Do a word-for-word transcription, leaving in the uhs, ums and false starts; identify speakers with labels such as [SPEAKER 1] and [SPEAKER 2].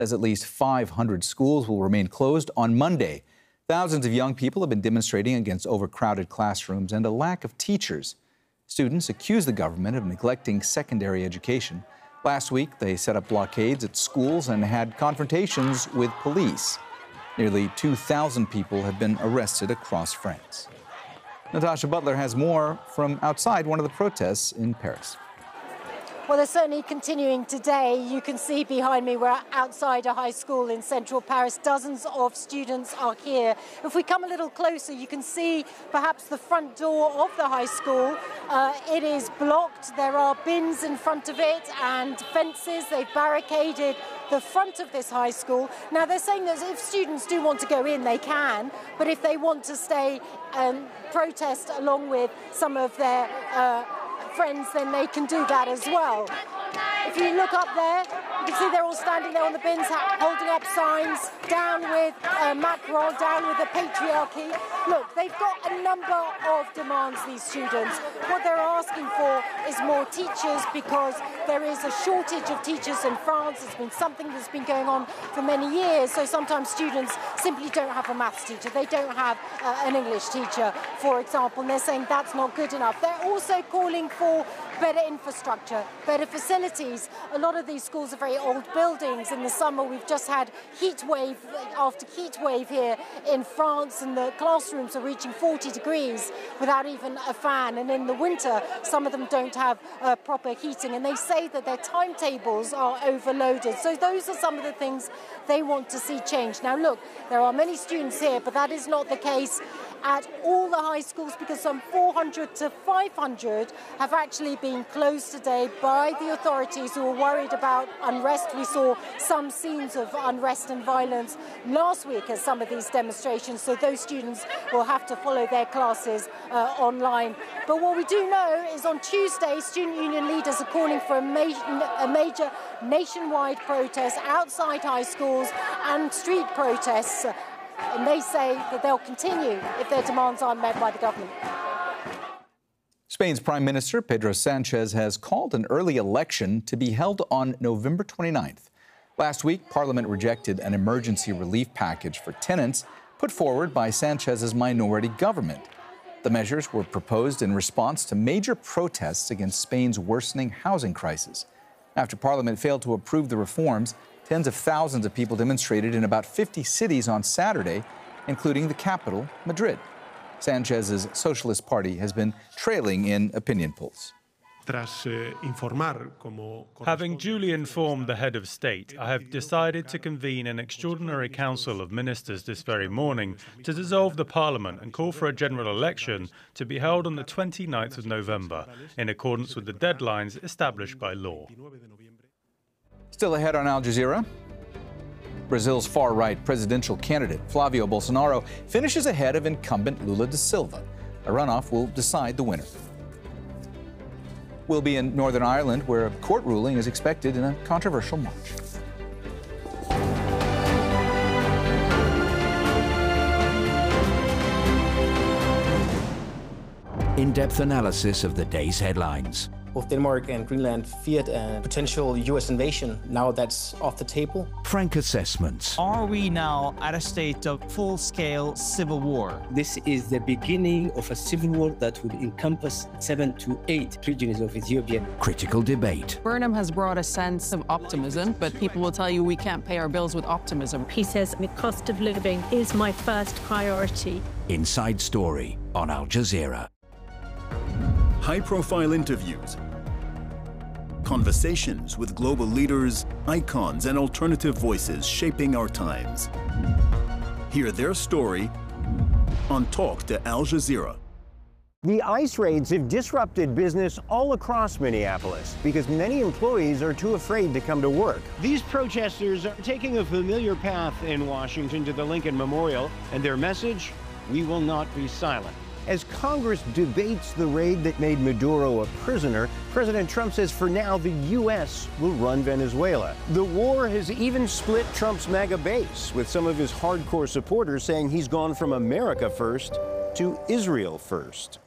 [SPEAKER 1] says at least five hundred schools will remain closed on Monday. Thousands of young people have been demonstrating against overcrowded classrooms and a lack of teachers. Students accuse the government of neglecting secondary education. Last week, they set up blockades at schools and had confrontations with police. Nearly two thousand people have been arrested across France. Natasha Butler has more from outside one of the protests in Paris.
[SPEAKER 2] Well, they're certainly continuing today. You can see behind me we're outside a high school in central Paris. Dozens of students are here. If we come a little closer, you can see perhaps the front door of the high school. Uh, it is blocked. There are bins in front of it and fences. They've barricaded the front of this high school. Now, they're saying that if students do want to go in, they can, but if they want to stay and protest along with some of their uh, friends, then they can do that as well. If you look up there, you can see they're all standing there on the bins, holding up signs, down with uh, Macron, down with the patriarchy. Look, they've got a number of demands, these students. What they're asking for is more teachers, because there is a shortage of teachers in France. It's been something that's been going on for many years, so sometimes students simply don't have a maths teacher. They don't have uh, an English teacher, for example, and they're saying that's not good enough. They're also calling for better infrastructure, better facilities. A lot of these schools are very old buildings. In the summer, we've just had heat wave after heat wave here in France, and the classrooms are reaching forty degrees without even a fan. And in the winter, some of them don't have uh, proper heating, and they say that their timetables are overloaded. So those are some of the things they want to see changed. Now, look, there are many students here, but that is not the case at all the high schools, because some four hundred to five hundred have actually been closed today by the authorities, who are worried about unrest. We saw some scenes of unrest and violence last week at some of these demonstrations, so those students will have to follow their classes uh, online. But what we do know is on Tuesday, student union leaders are calling for a, ma a major nationwide protest outside high schools and street protests. And they say that they'll continue if their demands aren't met by the government.
[SPEAKER 1] Spain's Prime Minister Pedro Sanchez has called an early election to be held on November twenty-ninth. Last week, Parliament rejected an emergency relief package for tenants put forward by Sanchez's minority government. The measures were proposed in response to major protests against Spain's worsening housing crisis. After Parliament failed to approve the reforms, tens of thousands of people demonstrated in about fifty cities on Saturday, including the capital, Madrid. Sanchez's Socialist Party has been trailing in opinion polls.
[SPEAKER 3] Having duly informed the head of state, I have decided to convene an extraordinary council of ministers this very morning to dissolve the parliament and call for a general election to be held on the twenty-ninth of November, in accordance with the deadlines established by law.
[SPEAKER 1] Still ahead on Al Jazeera, Brazil's far-right presidential candidate Flavio Bolsonaro finishes ahead of incumbent Lula da Silva. A runoff will decide the winner. We'll be in Northern Ireland, where a court ruling is expected in a controversial March.
[SPEAKER 4] In-depth analysis of the day's headlines.
[SPEAKER 5] Both Denmark and Greenland feared a potential U S invasion. Now that's off the table.
[SPEAKER 4] Frank assessments.
[SPEAKER 6] Are we now at a state of full-scale civil war?
[SPEAKER 7] This is the beginning of a civil war that will encompass seven to eight regions of Ethiopia.
[SPEAKER 4] Critical debate.
[SPEAKER 8] Burnham has brought a sense of optimism, but people will tell you we can't pay our bills with optimism.
[SPEAKER 9] He says the cost of living is my first priority.
[SPEAKER 4] Inside Story on Al Jazeera.
[SPEAKER 10] High-profile interviews, conversations with global leaders, icons, and alternative voices shaping our times. Hear their story on Talk to Al Jazeera.
[SPEAKER 11] The ICE raids have disrupted business all across Minneapolis because many employees are too afraid to come to work. These protesters are taking a familiar path in Washington to the Lincoln Memorial, and their message, we will not be silent. As Congress debates the raid that made Maduro a prisoner, President Trump says for now the U S will run Venezuela. The war has even split Trump's MAGA base, with some of his hardcore supporters saying he's gone from America first to Israel first.